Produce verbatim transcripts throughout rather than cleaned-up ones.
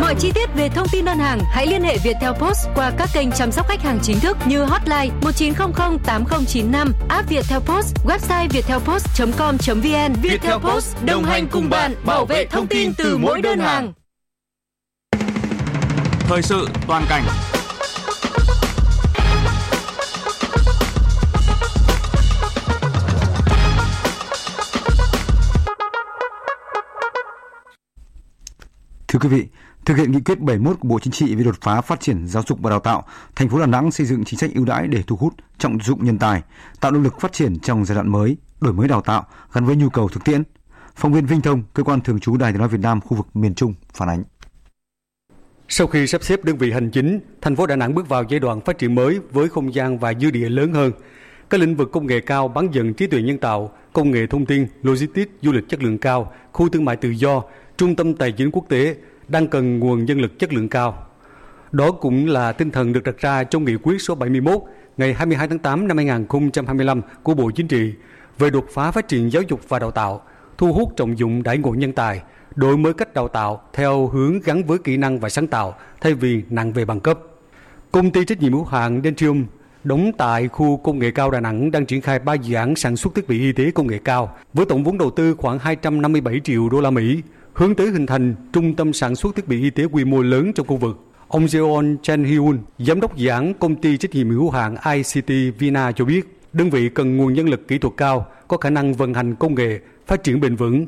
Mọi chi tiết về thông tin đơn hàng hãy liên hệ Viettel Post qua các kênh chăm sóc khách hàng chính thức như hotline một chín không không tám không chín năm, app Viettel Post, website viettelpost chấm com chấm vn. Viettel Post đồng hành cùng bạn, bảo vệ thông tin từ mỗi đơn hàng. Thời sự toàn cảnh. Thưa quý vị, thực hiện nghị quyết bảy mươi mốt của Bộ Chính trị về đột phá phát triển giáo dục và đào tạo, thành phố Đà Nẵng xây dựng chính sách ưu đãi để thu hút, trọng dụng nhân tài, tạo động lực phát triển trong giai đoạn mới, đổi mới đào tạo gắn với nhu cầu thực tiễn. Phóng viên Vinh Thông, cơ quan thường trú Đài Tiếng nói Việt Nam khu vực miền Trung phản ánh. Sau khi sắp xếp đơn vị hành chính, thành phố Đà Nẵng bước vào giai đoạn phát triển mới với không gian và dư địa lớn hơn. Các lĩnh vực công nghệ cao bán dần trí tuệ nhân tạo, công nghệ thông tin, logistics, du lịch chất lượng cao, khu thương mại tự do, trung tâm tài chính quốc tế đang cần nguồn nhân lực chất lượng cao. Đó cũng là tinh thần được đặt ra trong nghị quyết số bảy mươi mốt ngày hai mươi hai tháng tám năm hai nghìn không trăm hai mươi lăm của Bộ Chính trị về đột phá phát triển giáo dục và đào tạo, thu hút trọng dụng đãi ngộ nhân tài, đổi mới cách đào tạo theo hướng gắn với kỹ năng và sáng tạo thay vì nặng về bằng cấp. Công ty trách nhiệm hữu hạn Dentrium đóng tại khu công nghệ cao Đà Nẵng đang triển khai ba dự án sản xuất thiết bị y tế công nghệ cao với tổng vốn đầu tư khoảng hai trăm năm mươi bảy triệu đô la Mỹ, hướng tới hình thành trung tâm sản xuất thiết bị y tế quy mô lớn trong khu vực. Ông Jeon Chan-hyun, giám đốc dự án công ty trách nhiệm hữu hạn i xê tê Vina cho biết, đơn vị cần nguồn nhân lực kỹ thuật cao, có khả năng vận hành công nghệ, phát triển bền vững.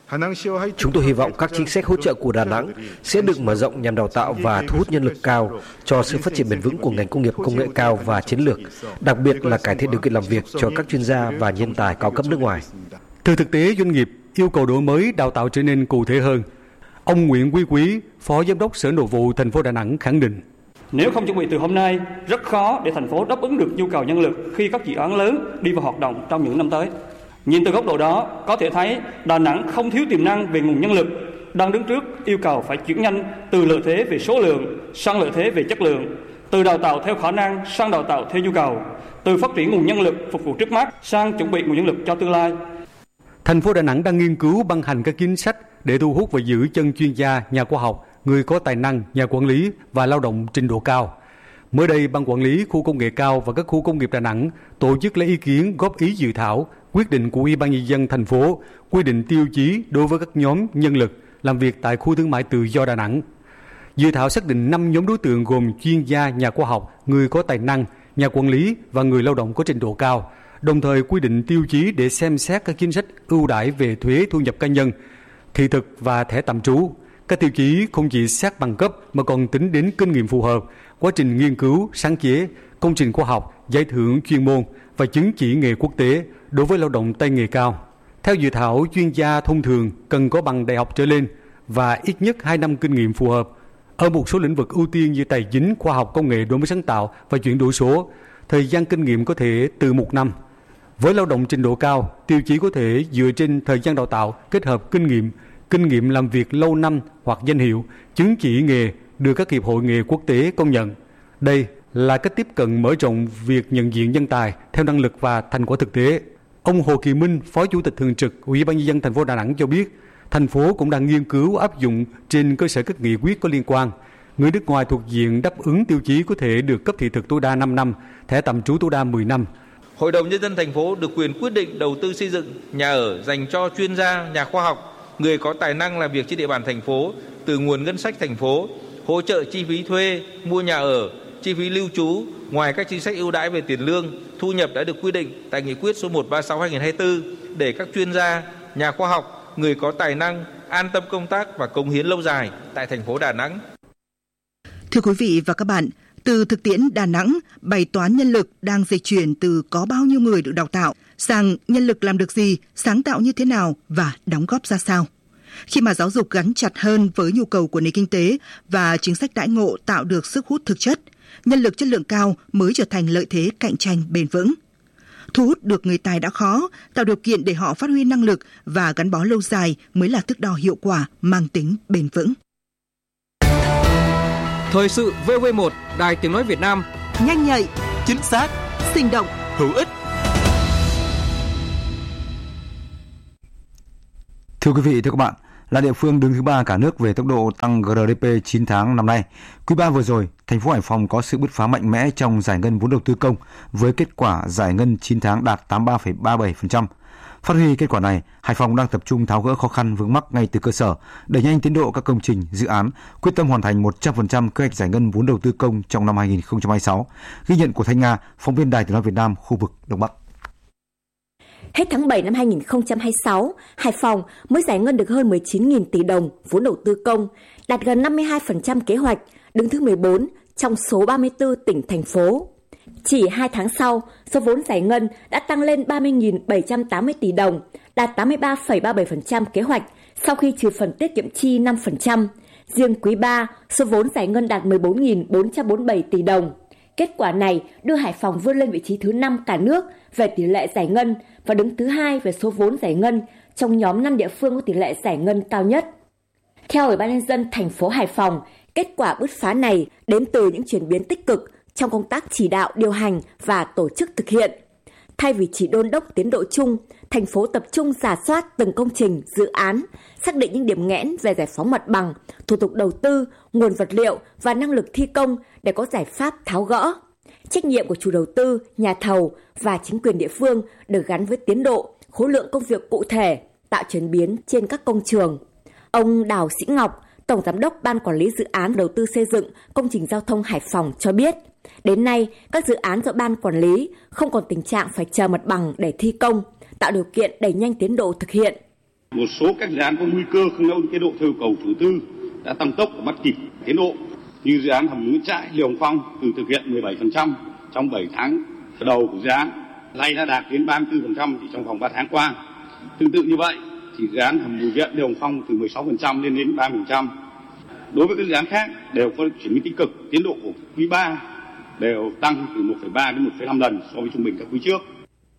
Chúng tôi hy vọng các chính sách hỗ trợ của Đà Nẵng sẽ được mở rộng nhằm đào tạo và thu hút nhân lực cao cho sự phát triển bền vững của ngành công nghiệp công nghệ cao và chiến lược, đặc biệt là cải thiện điều kiện làm việc cho các chuyên gia và nhân tài cao cấp nước ngoài. Từ thực tế doanh nghiệp yêu cầu đổi mới đào tạo trở nên cụ thể hơn. Ông Nguyễn Quý Quý, Phó Giám đốc Sở Nội vụ thành phố Đà Nẵng khẳng định: Nếu không chuẩn bị từ hôm nay, rất khó để thành phố đáp ứng được nhu cầu nhân lực khi các dự án lớn đi vào hoạt động trong những năm tới. Nhìn từ góc độ đó, có thể thấy Đà Nẵng không thiếu tiềm năng về nguồn nhân lực, đang đứng trước yêu cầu phải chuyển nhanh từ lợi thế về số lượng sang lợi thế về chất lượng, từ đào tạo theo khả năng sang đào tạo theo nhu cầu, từ phát triển nguồn nhân lực phục vụ trước mắt sang chuẩn bị nguồn nhân lực cho tương lai. Thành phố Đà Nẵng đang nghiên cứu ban hành các chính sách để thu hút và giữ chân chuyên gia, nhà khoa học, người có tài năng, nhà quản lý và lao động trình độ cao. Mới đây, Ban Quản lý Khu công nghệ cao và các khu công nghiệp Đà Nẵng tổ chức lấy ý kiến góp ý dự thảo quyết định của Ủy ban Nhân dân thành phố quy định tiêu chí đối với các nhóm nhân lực làm việc tại khu thương mại tự do Đà Nẵng. Dự thảo xác định năm nhóm đối tượng gồm chuyên gia, nhà khoa học, người có tài năng, nhà quản lý và người lao động có trình độ cao, đồng thời quy định tiêu chí để xem xét các chính sách ưu đãi về thuế thu nhập cá nhân, thị thực và thẻ tạm trú. Các tiêu chí không chỉ xét bằng cấp mà còn tính đến kinh nghiệm phù hợp, quá trình nghiên cứu, sáng chế, công trình khoa học, giải thưởng chuyên môn và chứng chỉ nghề quốc tế đối với lao động tay nghề cao. Theo dự thảo, chuyên gia thông thường cần có bằng đại học trở lên và ít nhất hai năm kinh nghiệm phù hợp. Ở một số lĩnh vực ưu tiên như tài chính, khoa học công nghệ, đổi mới sáng tạo và chuyển đổi số, thời gian kinh nghiệm có thể từ một năm. Với lao động trình độ cao, tiêu chí có thể dựa trên thời gian đào tạo kết hợp kinh nghiệm, kinh nghiệm làm việc lâu năm hoặc danh hiệu, chứng chỉ nghề được các hiệp hội nghề quốc tế công nhận. Đây là cách tiếp cận mở rộng việc nhận diện nhân tài theo năng lực và thành quả thực tế. Ông Hồ Kỳ Minh, Phó Chủ tịch Thường trực Ủy ban Nhân dân thành phố Đà Nẵng cho biết, thành phố cũng đang nghiên cứu áp dụng trên cơ sở các nghị quyết có liên quan. Người nước ngoài thuộc diện đáp ứng tiêu chí có thể được cấp thị thực tối đa năm năm, thẻ tạm trú tối đa mười năm. Hội đồng Nhân dân thành phố được quyền quyết định đầu tư xây dựng nhà ở dành cho chuyên gia, nhà khoa học, người có tài năng làm việc trên địa bàn thành phố từ nguồn ngân sách thành phố, hỗ trợ chi phí thuê, mua nhà ở, chi phí lưu trú, ngoài các chính sách ưu đãi về tiền lương, thu nhập đã được quy định tại nghị quyết số một trăm ba mươi sáu trên hai nghìn không trăm hai mươi tư để các chuyên gia, nhà khoa học, người có tài năng an tâm công tác và cống hiến lâu dài tại thành phố Đà Nẵng. Thưa quý vị và các bạn, từ thực tiễn Đà Nẵng, bài toán nhân lực đang dịch chuyển từ có bao nhiêu người được đào tạo sang nhân lực làm được gì, sáng tạo như thế nào và đóng góp ra sao. Khi mà giáo dục gắn chặt hơn với nhu cầu của nền kinh tế và chính sách đãi ngộ tạo được sức hút thực chất, nhân lực chất lượng cao mới trở thành lợi thế cạnh tranh bền vững. Thu hút được người tài đã khó, tạo điều kiện để họ phát huy năng lực và gắn bó lâu dài mới là thước đo hiệu quả mang tính bền vững. Thời sự vê o vê một, Đài Tiếng nói Việt Nam, nhanh nhạy, chính xác, sinh động, hữu ích. Thưa quý vị, thưa các bạn, là địa phương đứng thứ ba cả nước về tốc độ tăng giê đê pê chín tháng năm nay. Quý ba vừa rồi, thành phố Hải Phòng có sự bứt phá mạnh mẽ trong giải ngân vốn đầu tư công với kết quả giải ngân chín tháng đạt tám mươi ba phẩy ba mươi bảy phần trăm. Phát huy kết quả này, Hải Phòng đang tập trung tháo gỡ khó khăn vướng mắc ngay từ cơ sở, đẩy nhanh tiến độ các công trình, dự án, quyết tâm hoàn thành một trăm phần trăm kế hoạch giải ngân vốn đầu tư công trong năm hai không hai sáu. Ghi nhận của Thanh Nga, phóng viên Đài Tiếng nói Việt Nam, khu vực Đông Bắc. Hết tháng bảy năm hai không hai sáu, Hải Phòng mới giải ngân được hơn mười chín nghìn tỷ đồng vốn đầu tư công, đạt gần năm mươi hai phần trăm kế hoạch, đứng thứ mười bốn trong số ba mươi tư tỉnh, thành phố. Chỉ hai tháng sau, số vốn giải ngân đã tăng lên ba mươi nghìn bảy trăm tám mươi tỷ đồng, đạt tám mươi ba phẩy ba mươi bảy phần trăm kế hoạch sau khi trừ phần tiết kiệm chi năm phần trăm. Riêng quý ba, số vốn giải ngân đạt mười bốn nghìn bốn trăm bốn mươi bảy tỷ đồng. Kết quả này đưa Hải Phòng vươn lên vị trí thứ năm cả nước về tỷ lệ giải ngân và đứng thứ hai về số vốn giải ngân trong nhóm năm địa phương có tỷ lệ giải ngân cao nhất. Theo Ủy ban nhân dân thành phố Hải Phòng, kết quả bứt phá này đến từ những chuyển biến tích cực trong công tác chỉ đạo, điều hành và tổ chức thực hiện. Thay vì chỉ đôn đốc tiến độ chung, thành phố tập trung rà soát từng công trình, dự án, xác định những điểm nghẽn về giải phóng mặt bằng, thủ tục đầu tư, nguồn vật liệu và năng lực thi công để có giải pháp tháo gỡ. Trách nhiệm của chủ đầu tư, nhà thầu và chính quyền địa phương được gắn với tiến độ, khối lượng công việc cụ thể, tạo chuyển biến trên các công trường. Ông Đào Sĩ Ngọc, Tổng Giám đốc Ban Quản lý Dự án Đầu tư xây dựng Công trình Giao thông Hải Phòng cho biết, đến nay, các dự án do Ban Quản lý không còn tình trạng phải chờ mặt bằng để thi công, tạo điều kiện đẩy nhanh tiến độ thực hiện. Một số các dự án có nguy cơ không đáp ứng tiến độ theo yêu cầu chủ tư đã tăng tốc và bắt kịp tiến độ, như dự án hầm Nguyễn Trãi, Lê Hồng Phong từ thực hiện mười bảy phần trăm trong bảy tháng đầu của dự án, nay đã đạt đến ba mươi tư phần trăm chỉ trong vòng ba tháng qua. Tương tự như vậy, thì dự án hầm Bùi Viện, Lê Hồng Phong từ mười sáu phần trăm lên đến ba mươi phần trăm. Đối với các dự án khác đều có chuyển biến tích cực, tiến độ của quý ba đều tăng từ một phẩy ba đến một phẩy năm lần so với trung bình các quý trước.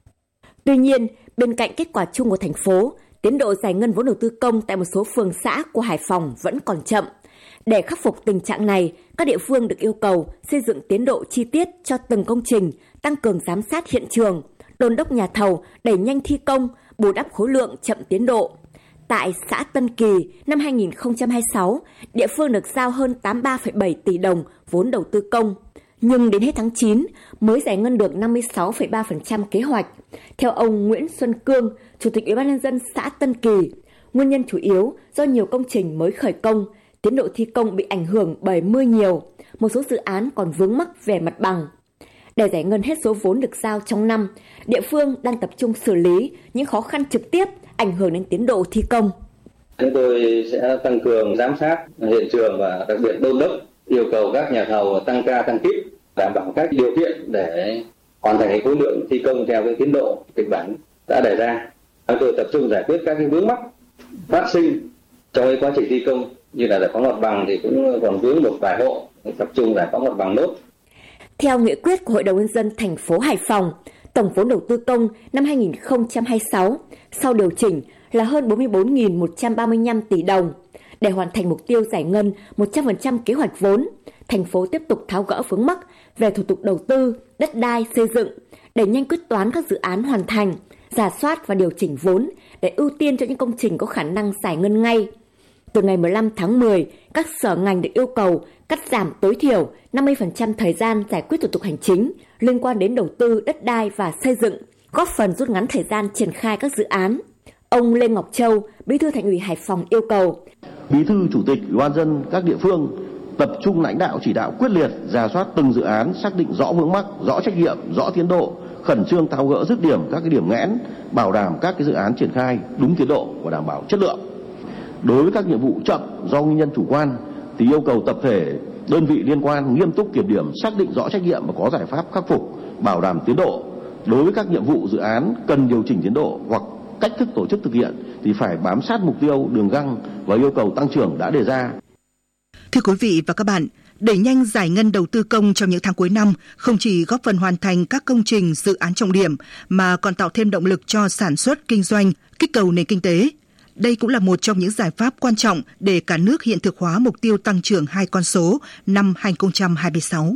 Tuy nhiên, bên cạnh kết quả chung của thành phố, tiến độ giải ngân vốn đầu tư công tại một số phường xã của Hải Phòng vẫn còn chậm. Để khắc phục tình trạng này, các địa phương được yêu cầu xây dựng tiến độ chi tiết cho từng công trình, tăng cường giám sát hiện trường, đôn đốc nhà thầu đẩy nhanh thi công, bù đắp khối lượng chậm tiến độ. Tại xã Tân Kỳ, năm hai không hai sáu, địa phương được giao hơn tám mươi ba phẩy bảy tỷ đồng vốn đầu tư công. Nhưng đến hết tháng chín mới giải ngân được năm mươi sáu phẩy ba phần trăm kế hoạch. Theo ông Nguyễn Xuân Cương, Chủ tịch Ủy ban nhân dân xã Tân Kỳ, nguyên nhân chủ yếu do nhiều công trình mới khởi công, tiến độ thi công bị ảnh hưởng bởi mưa nhiều, một số dự án còn vướng mắc về mặt bằng. Để giải ngân hết số vốn được giao trong năm, địa phương đang tập trung xử lý những khó khăn trực tiếp ảnh hưởng đến tiến độ thi công. Chúng tôi sẽ tăng cường giám sát hiện trường và đặc biệt đôn đốc, yêu cầu các nhà thầu tăng ca tăng kíp, đảm bảo các điều kiện để hoàn thành khối lượng thi công theo cái tiến độ kịch bản đã đề ra. Chúng tôi tập trung giải quyết các cái vướng mắc phát sinh trong cái quá trình thi công, như là giải phóng mặt bằng thì cũng còn vướng một vài hộ, tập trung giải phóng mặt bằng nốt. Theo nghị quyết của Hội đồng nhân dân thành phố Hải Phòng, tổng vốn đầu tư công năm hai không hai sáu sau điều chỉnh là hơn bốn mươi bốn nghìn một trăm ba mươi lăm tỷ đồng. Để hoàn thành mục tiêu giải ngân một trăm phần trăm kế hoạch vốn, thành phố tiếp tục tháo gỡ vướng mắc về thủ tục đầu tư, đất đai, xây dựng, đẩy nhanh quyết toán các dự án hoàn thành, rà soát và điều chỉnh vốn để ưu tiên cho những công trình có khả năng giải ngân ngay. Từ ngày mười lăm tháng mười, các sở ngành được yêu cầu cắt giảm tối thiểu năm mươi phần trăm thời gian giải quyết thủ tục hành chính liên quan đến đầu tư, đất đai và xây dựng, góp phần rút ngắn thời gian triển khai các dự án. Ông Lê Ngọc Châu, Bí thư Thành ủy Hải Phòng yêu cầu Bí thư Chủ tịch Ủy ban nhân dân các địa phương tập trung lãnh đạo chỉ đạo quyết liệt, rà soát từng dự án, xác định rõ vướng mắc, rõ trách nhiệm, rõ tiến độ, khẩn trương tháo gỡ dứt điểm các cái điểm nghẽn, bảo đảm các cái dự án triển khai đúng tiến độ và đảm bảo chất lượng. Đối với các nhiệm vụ chậm do nguyên nhân chủ quan thì yêu cầu tập thể, đơn vị liên quan nghiêm túc kiểm điểm, xác định rõ trách nhiệm và có giải pháp khắc phục, bảo đảm tiến độ. Đối với các nhiệm vụ dự án cần điều chỉnh tiến độ hoặc cách thức tổ chức thực hiện thì phải bám sát mục tiêu, đường găng và yêu cầu tăng trưởng đã đề ra. Thưa quý vị và các bạn, đẩy nhanh giải ngân đầu tư công trong những tháng cuối năm không chỉ góp phần hoàn thành các công trình dự án trọng điểm mà còn tạo thêm động lực cho sản xuất, kinh doanh, kích cầu nền kinh tế. Đây cũng là một trong những giải pháp quan trọng để cả nước hiện thực hóa mục tiêu tăng trưởng hai con số năm hai không hai sáu.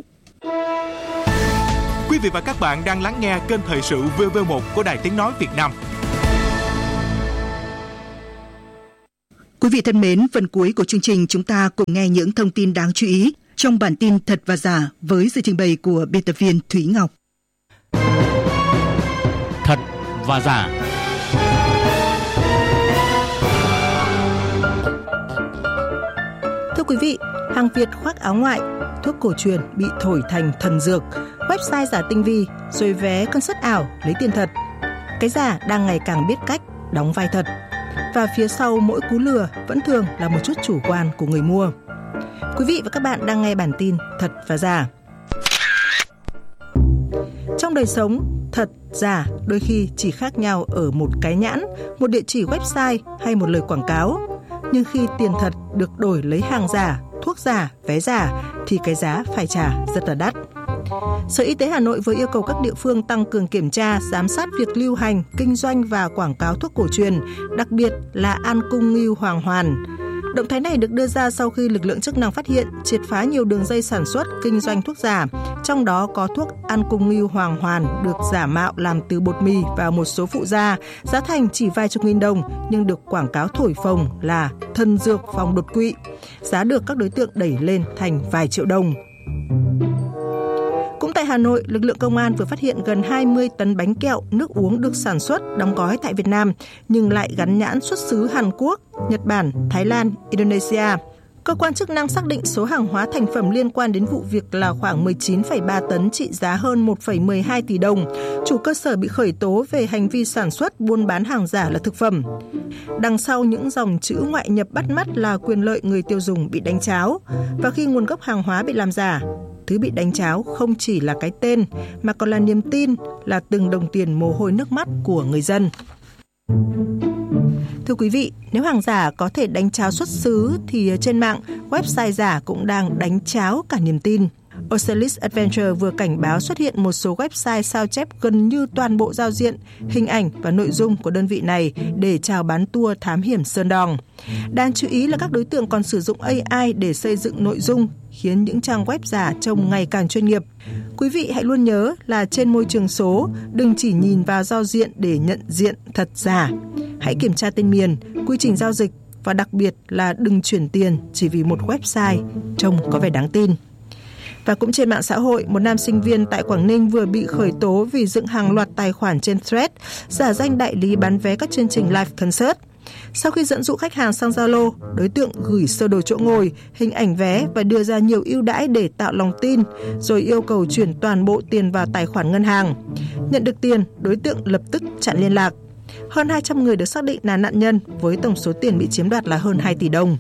Quý vị và các bạn đang lắng nghe kênh Thời sự vê vê một của Đài Tiếng nói Việt Nam. Quý vị thân mến, phần cuối của chương trình chúng ta cùng nghe những thông tin đáng chú ý trong bản tin Thật và Giả với sự trình bày của biên tập viên Thúy Ngọc. Thật và Giả. Thưa quý vị, hàng Việt khoác áo ngoại, thuốc cổ truyền bị thổi thành thần dược, website giả tinh vi, rồi vé concert ảo lấy tiền thật. Cái giả đang ngày càng biết cách đóng vai thật. Và phía sau mỗi cú lừa vẫn thường là một chút chủ quan của người mua. Quý vị và các bạn đang nghe bản tin Thật và Giả. Trong đời sống, thật, giả đôi khi chỉ khác nhau ở một cái nhãn, một địa chỉ website hay một lời quảng cáo. Nhưng khi tiền thật được đổi lấy hàng giả, thuốc giả, vé giả thì cái giá phải trả rất là đắt. Sở Y tế Hà Nội vừa yêu cầu các địa phương tăng cường kiểm tra, giám sát việc lưu hành, kinh doanh và quảng cáo thuốc cổ truyền, đặc biệt là An Cung Ngưu Hoàng Hoàn. Động thái này được đưa ra sau khi lực lượng chức năng phát hiện, triệt phá nhiều đường dây sản xuất, kinh doanh thuốc giả, trong đó có thuốc An Cung Ngưu Hoàng Hoàn được giả mạo làm từ bột mì và một số phụ gia, giá thành chỉ vài chục nghìn đồng nhưng được quảng cáo thổi phồng là thần dược phòng đột quỵ, giá được các đối tượng đẩy lên thành vài triệu đồng. Cũng tại Hà Nội, lực lượng công an vừa phát hiện gần hai mươi tấn bánh kẹo, nước uống được sản xuất, đóng gói tại Việt Nam, nhưng lại gắn nhãn xuất xứ Hàn Quốc, Nhật Bản, Thái Lan, Indonesia. Cơ quan chức năng xác định số hàng hóa thành phẩm liên quan đến vụ việc là khoảng mười chín phẩy ba tấn trị giá hơn một phẩy mười hai tỷ đồng. Chủ cơ sở bị khởi tố về hành vi sản xuất, buôn bán hàng giả là thực phẩm. Đằng sau những dòng chữ ngoại nhập bắt mắt là quyền lợi người tiêu dùng bị đánh tráo. Và khi nguồn gốc hàng hóa bị làm giả, thứ bị đánh tráo không chỉ là cái tên mà còn là niềm tin, là từng đồng tiền mồ hôi nước mắt của người dân. Thưa quý vị, nếu hàng giả có thể đánh tráo xuất xứ thì trên mạng, website giả cũng đang đánh tráo cả niềm tin. Ocelis Adventure vừa cảnh báo xuất hiện một số website sao chép gần như toàn bộ giao diện, hình ảnh và nội dung của đơn vị này để chào bán tour thám hiểm Sơn Đòn. Đáng chú ý là các đối tượng còn sử dụng a i để xây dựng nội dung, khiến những trang web giả trông ngày càng chuyên nghiệp. Quý vị hãy luôn nhớ là trên môi trường số, đừng chỉ nhìn vào giao diện để nhận diện thật giả. Hãy kiểm tra tên miền, quy trình giao dịch và đặc biệt là đừng chuyển tiền chỉ vì một website trông có vẻ đáng tin. Và cũng trên mạng xã hội, một nam sinh viên tại Quảng Ninh vừa bị khởi tố vì dựng hàng loạt tài khoản trên Threads, giả danh đại lý bán vé các chương trình live concert. Sau khi dẫn dụ khách hàng sang Zalo, đối tượng gửi sơ đồ chỗ ngồi, hình ảnh vé và đưa ra nhiều ưu đãi để tạo lòng tin, rồi yêu cầu chuyển toàn bộ tiền vào tài khoản ngân hàng. Nhận được tiền, đối tượng lập tức chặn liên lạc. Hơn hai trăm người được xác định là nạn nhân với tổng số tiền bị chiếm đoạt là hơn hai tỷ đồng.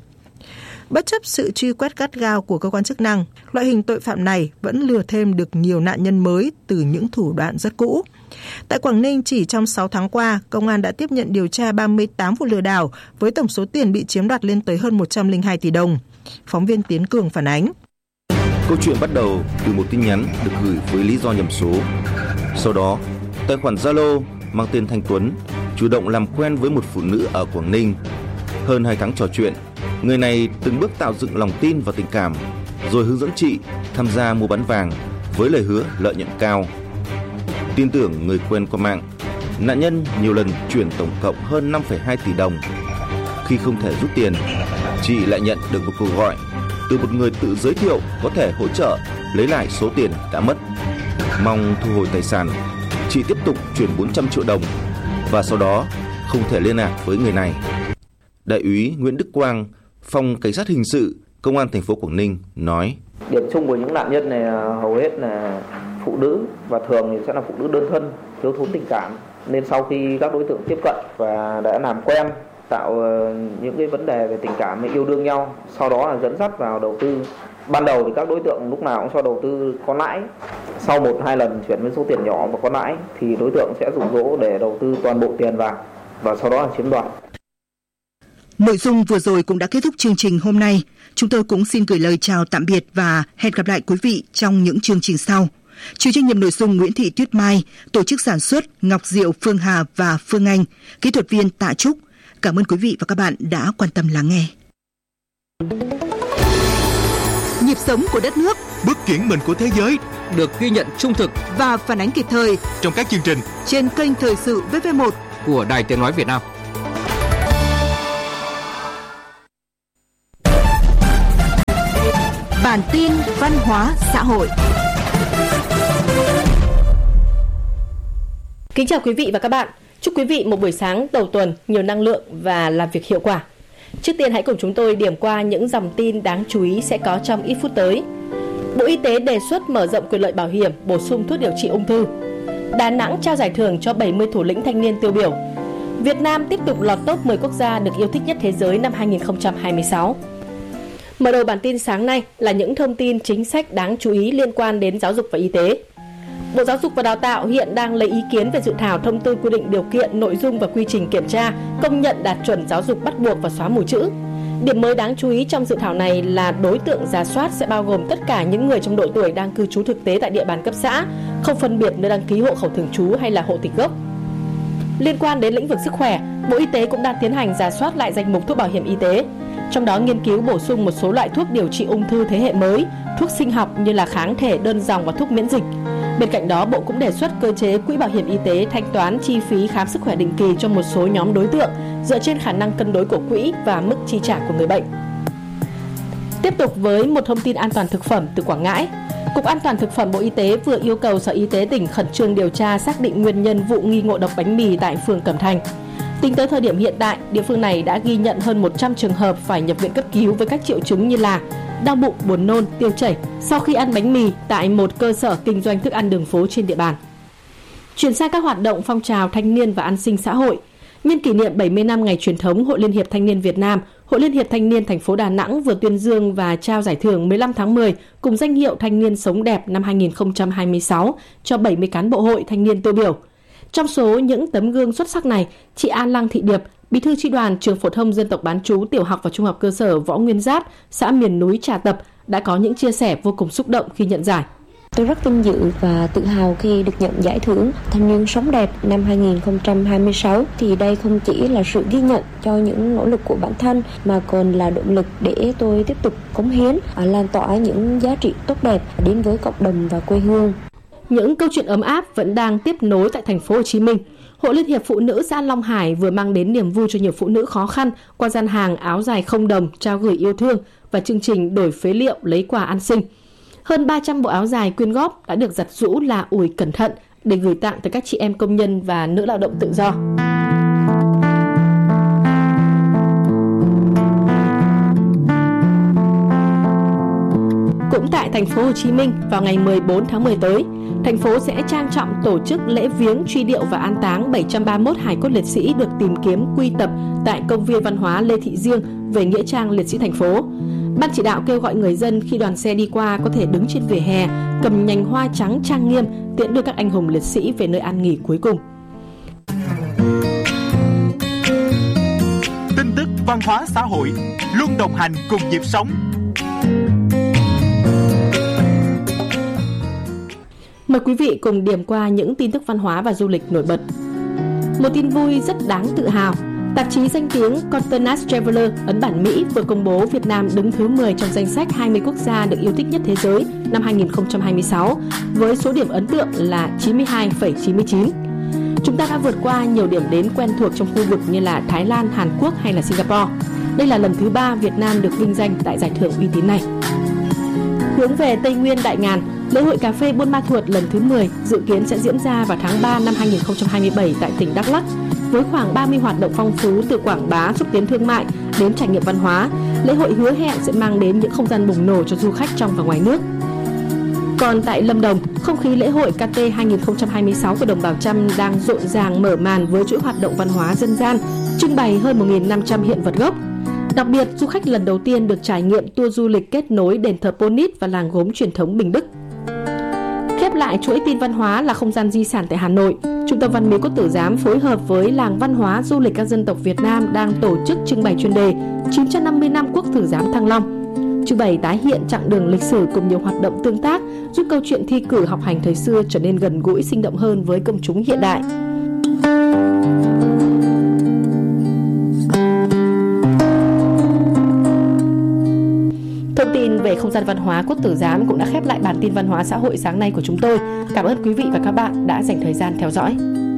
Bất chấp sự truy quét gắt gao của cơ quan chức năng, loại hình tội phạm này vẫn lừa thêm được nhiều nạn nhân mới từ những thủ đoạn rất cũ. Tại Quảng Ninh, chỉ trong sáu tháng qua, công an đã tiếp nhận điều tra ba mươi tám vụ lừa đảo với tổng số tiền bị chiếm đoạt lên tới hơn một trăm lẻ hai tỷ đồng. Phóng viên Tiến Cường phản ánh. Câu chuyện bắt đầu từ một tin nhắn được gửi với lý do nhầm số. Sau đó, tài khoản Zalo mang tên Thanh Tuấn chủ động làm quen với một phụ nữ ở Quảng Ninh. Hơn hai tháng trò chuyện, người này từng bước tạo dựng lòng tin và tình cảm, rồi hướng dẫn chị tham gia mua bán vàng với lời hứa lợi nhuận cao. Tin tưởng người quen qua mạng, nạn nhân nhiều lần chuyển tổng cộng hơn năm phẩy hai tỷ đồng. Khi không thể rút tiền, chị lại nhận được một cuộc gọi từ một người tự giới thiệu có thể hỗ trợ lấy lại số tiền đã mất. Mong thu hồi tài sản, chị tiếp tục chuyển bốn trăm triệu đồng và sau đó không thể liên lạc với người này. Đại úy Nguyễn Đức Quang, Phòng Cảnh sát Hình sự, Công an thành phố Quảng Ninh nói: Điểm chung của những nạn nhân này hầu hết là phụ nữ và thường thì sẽ là phụ nữ đơn thân, thiếu thốn tình cảm. Nên sau khi các đối tượng tiếp cận và đã làm quen, tạo những cái vấn đề về tình cảm yêu đương nhau, sau đó là dẫn dắt vào đầu tư. Ban đầu thì các đối tượng lúc nào cũng cho đầu tư có lãi. Sau một hai lần chuyển với số tiền nhỏ và có lãi thì đối tượng sẽ dụ dỗ để đầu tư toàn bộ tiền vào và sau đó là chiếm đoạt. Nội dung vừa rồi cũng đã kết thúc chương trình hôm nay. Chúng tôi cũng xin gửi lời chào tạm biệt và hẹn gặp lại quý vị trong những chương trình sau. Chịu trách nhiệm nội dung Nguyễn Thị Tuyết Mai, tổ chức sản xuất Ngọc Diệu, Phương Hà và Phương Anh, kỹ thuật viên Tạ Trúc. Cảm ơn quý vị và các bạn đã quan tâm lắng nghe. Nhịp sống của đất nước, bước chuyển mình của thế giới được ghi nhận trung thực và phản ánh kịp thời trong các chương trình trên kênh Thời sự vê vê một của Đài Tiếng nói Việt Nam. Bản tin văn hóa xã hội. Kính chào quý vị và các bạn. Chúc quý vị một buổi sáng đầu tuần nhiều năng lượng và làm việc hiệu quả. Trước tiên hãy cùng chúng tôi điểm qua những dòng tin đáng chú ý sẽ có trong ít phút tới. Bộ Y tế đề xuất mở rộng quyền lợi bảo hiểm, bổ sung thuốc điều trị ung thư. Đà Nẵng trao giải thưởng cho bảy mươi thủ lĩnh thanh niên tiêu biểu. Việt Nam tiếp tục lọt top mười quốc gia được yêu thích nhất thế giới năm hai không hai sáu. Mở đầu bản tin sáng nay là những thông tin chính sách đáng chú ý liên quan đến giáo dục và y tế. Bộ Giáo dục và Đào tạo hiện đang lấy ý kiến về dự thảo thông tư quy định điều kiện, nội dung và quy trình kiểm tra, công nhận đạt chuẩn giáo dục bắt buộc và xóa mù chữ. Điểm mới đáng chú ý trong dự thảo này là đối tượng rà soát sẽ bao gồm tất cả những người trong độ tuổi đang cư trú thực tế tại địa bàn cấp xã, không phân biệt nơi đăng ký hộ khẩu thường trú hay là hộ tịch gốc. Liên quan đến lĩnh vực sức khỏe, Bộ Y tế cũng đang tiến hành rà soát lại danh mục thuốc bảo hiểm y tế, trong đó nghiên cứu bổ sung một số loại thuốc điều trị ung thư thế hệ mới, thuốc sinh học như là kháng thể đơn dòng và thuốc miễn dịch. Bên cạnh đó, Bộ cũng đề xuất cơ chế quỹ bảo hiểm y tế thanh toán chi phí khám sức khỏe định kỳ cho một số nhóm đối tượng dựa trên khả năng cân đối của quỹ và mức chi trả của người bệnh. Tiếp tục với một thông tin an toàn thực phẩm từ Quảng Ngãi. Cục An toàn thực phẩm Bộ Y tế vừa yêu cầu Sở Y tế tỉnh khẩn trương điều tra xác định nguyên nhân vụ nghi ngộ độc bánh mì tại phường Cẩm Thành. Tính tới thời điểm hiện tại, địa phương này đã ghi nhận hơn một trăm trường hợp phải nhập viện cấp cứu với các triệu chứng như là đau bụng, buồn nôn, tiêu chảy sau khi ăn bánh mì tại một cơ sở kinh doanh thức ăn đường phố trên địa bàn. Chuyển sang các hoạt động phong trào thanh niên và an sinh xã hội. Nhân kỷ niệm bảy mươi năm ngày truyền thống Hội Liên hiệp Thanh niên Việt Nam, Hội Liên hiệp Thanh niên thành phố Đà Nẵng vừa tuyên dương và trao giải thưởng mười lăm tháng mười cùng danh hiệu Thanh niên sống đẹp năm hai không hai sáu cho bảy mươi cán bộ hội thanh niên tiêu biểu. Trong số những tấm gương xuất sắc này, chị An Lăng Thị Điệp, Bí thư chi đoàn trường phổ thông dân tộc bán trú tiểu học và trung học cơ sở Võ Nguyên Giáp, xã miền núi Trà Tập đã có những chia sẻ vô cùng xúc động khi nhận giải. Tôi rất vinh dự và tự hào khi được nhận giải thưởng Thanh niên sống đẹp năm hai không hai sáu. Thì đây không chỉ là sự ghi nhận cho những nỗ lực của bản thân mà còn là động lực để tôi tiếp tục cống hiến, lan tỏa những giá trị tốt đẹp đến với cộng đồng và quê hương. Những câu chuyện ấm áp vẫn đang tiếp nối tại thành phố Hồ Chí Minh. Hội Liên hiệp Phụ nữ xã Long Hải vừa mang đến niềm vui cho nhiều phụ nữ khó khăn qua gian hàng áo dài không đồng trao gửi yêu thương và chương trình đổi phế liệu lấy quà an sinh. Hơn ba trăm bộ áo dài quyên góp đã được giặt giũ là ủi cẩn thận để gửi tặng tới các chị em công nhân và nữ lao động tự do. Cũng tại thành phố Hồ Chí Minh, vào ngày mười bốn tháng mười tới, thành phố sẽ trang trọng tổ chức lễ viếng, truy điệu và an táng bảy trăm ba mươi mốt hài cốt liệt sĩ được tìm kiếm quy tập tại công viên văn hóa Lê Thị Riêng về nghĩa trang liệt sĩ thành phố. Ban chỉ đạo kêu gọi người dân khi đoàn xe đi qua có thể đứng trên vỉa hè, cầm nhành hoa trắng trang nghiêm tiễn đưa các anh hùng liệt sĩ về nơi an nghỉ cuối cùng. Tin tức văn hóa xã hội luôn đồng hành cùng nhịp sống. Mời quý vị cùng điểm qua những tin tức văn hóa và du lịch nổi bật. Một tin vui rất đáng tự hào. Tạp chí danh tiếng Contenance Traveler ấn bản Mỹ vừa công bố Việt Nam đứng thứ mười trong danh sách hai mươi quốc gia được yêu thích nhất thế giới năm hai không hai sáu với số điểm ấn tượng là chín mươi hai phẩy chín mươi chín. Chúng ta đã vượt qua nhiều điểm đến quen thuộc trong khu vực như là Thái Lan, Hàn Quốc hay là Singapore. Đây là lần thứ ba Việt Nam được vinh danh tại giải thưởng uy tín này. Hướng về Tây Nguyên Đại Ngàn, lễ hội cà phê Buôn Ma Thuột lần thứ mười dự kiến sẽ diễn ra vào tháng ba năm hai không hai bảy tại tỉnh Đắk Lắk. Với khoảng ba mươi hoạt động phong phú từ quảng bá, xúc tiến thương mại đến trải nghiệm văn hóa, lễ hội hứa hẹn sẽ mang đến những không gian bùng nổ cho du khách trong và ngoài nước. Còn tại Lâm Đồng, không khí lễ hội ca tê hai không hai sáu của đồng bào Chăm đang rộn ràng mở màn với chuỗi hoạt động văn hóa dân gian, trưng bày hơn một nghìn năm trăm hiện vật gốc. Đặc biệt, du khách lần đầu tiên được trải nghiệm tour du lịch kết nối đền thờ Ponit và làng gốm truyền thống Bình Đức. Khép lại chuỗi tin văn hóa là không gian di sản tại Hà Nội, Trung tâm Văn miếu Quốc Tử Giám phối hợp với Làng Văn hóa Du lịch các dân tộc Việt Nam đang tổ chức trưng bày chuyên đề chín trăm năm mươi năm Quốc Tử Giám Thăng Long. Trưng bày tái hiện chặng đường lịch sử cùng nhiều hoạt động tương tác, giúp câu chuyện thi cử học hành thời xưa trở nên gần gũi, sinh động hơn với công chúng hiện đại. Thông tin về không gian văn hóa Quốc Tử Giám cũng đã khép lại bản tin văn hóa xã hội sáng nay của chúng tôi. Cảm ơn quý vị và các bạn đã dành thời gian theo dõi.